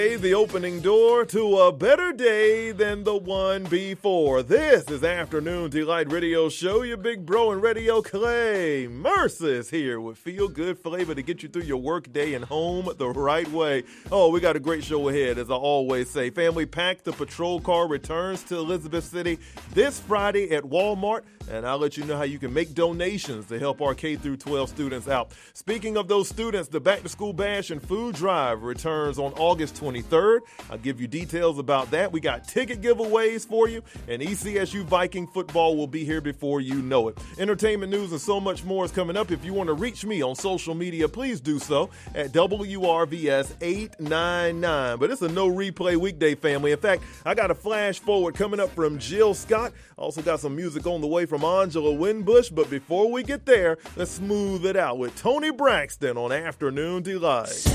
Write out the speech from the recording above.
The opening door to a better day than the one before. This is Afternoon Delight Radio Show. Your big bro and radio Clay Mercis here with feel good flavor to get you through your work day and home the right way. Oh, we got a great show ahead, as I always say. Family Pack, the patrol car, returns to Elizabeth City this Friday at Walmart, and I'll let you know how you can make donations to help our K through 12 students out. Speaking of those students, the Back to School Bash and Food Drive returns on August 23rd. I'll give you details about that. We got ticket giveaways for you, and ECSU Viking football will be here before you know it. Entertainment news and so much more is coming up. If you want to reach me on social media, please do so at WRVS899. But it's a no replay weekday, family. In fact, I got a flash forward coming up from Jill Scott. Also got some music on the way from Angela Winbush. But before we get there, let's smooth it out with Tony Braxton on Afternoon Delight.